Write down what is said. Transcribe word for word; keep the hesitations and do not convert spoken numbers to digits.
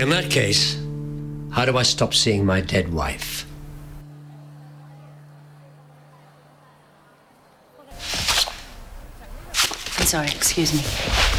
In that case, how do I stop seeing my dead wife? I'm sorry, excuse me.